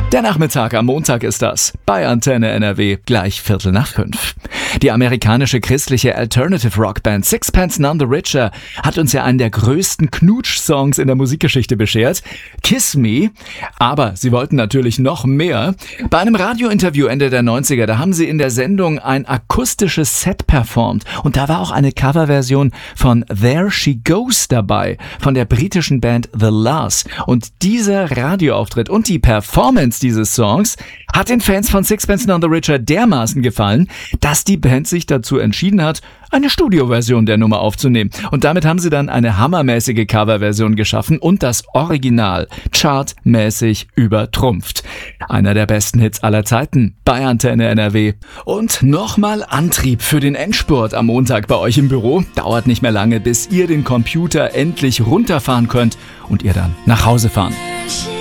Der Nachmittag am Montag ist das. Bei Antenne NRW gleich 5:15. Die amerikanische christliche Alternative Rockband Sixpence None the Richer hat uns ja einen der größten Knutsch-Songs in der Musikgeschichte beschert. Kiss Me. Aber sie wollten natürlich noch mehr. Bei einem Radiointerview Ende der 90er, da haben sie in der Sendung ein akustisches Set performt. Und da war auch eine Coverversion von There She Goes dabei, von der britischen Band The La's. Und dieser Radioauftritt und die Performance dieses Songs hat den Fans von Sixpence None the Richer dermaßen gefallen, dass die Band sich dazu entschieden hat, eine Studioversion der Nummer aufzunehmen. Und damit haben sie dann eine hammermäßige Coverversion geschaffen und das Original chartmäßig übertrumpft. Einer der besten Hits aller Zeiten bei Antenne NRW. Und nochmal Antrieb für den Endspurt am Montag bei euch im Büro. Dauert nicht mehr lange, bis ihr den Computer endlich runterfahren könnt und ihr dann nach Hause fahren.